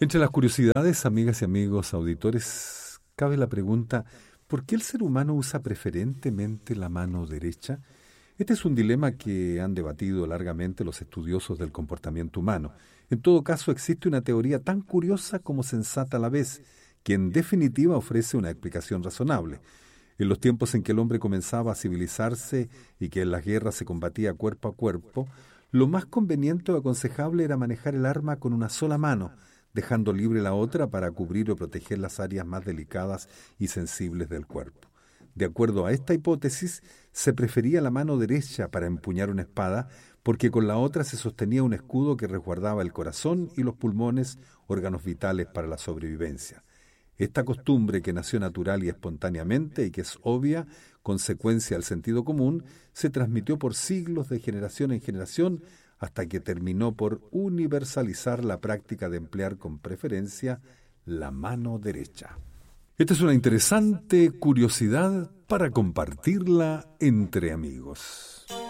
Entre las curiosidades, amigas y amigos auditores, cabe la pregunta, ¿por qué el ser humano usa preferentemente la mano derecha? Este es un dilema que han debatido largamente los estudiosos del comportamiento humano. En todo caso, existe una teoría tan curiosa como sensata a la vez, que en definitiva ofrece una explicación razonable. En los tiempos en que el hombre comenzaba a civilizarse y que en las guerras se combatía cuerpo a cuerpo, lo más conveniente o aconsejable era manejar el arma con una sola mano, dejando libre la otra para cubrir o proteger las áreas más delicadas y sensibles del cuerpo. De acuerdo a esta hipótesis, se prefería la mano derecha para empuñar una espada, porque con la otra se sostenía un escudo que resguardaba el corazón y los pulmones, órganos vitales para la sobrevivencia. Esta costumbre, que nació natural y espontáneamente y que es obvia consecuencia del sentido común, se transmitió por siglos de generación en generación hasta que terminó por universalizar la práctica de emplear con preferencia la mano derecha. Esta es una interesante curiosidad para compartirla entre amigos.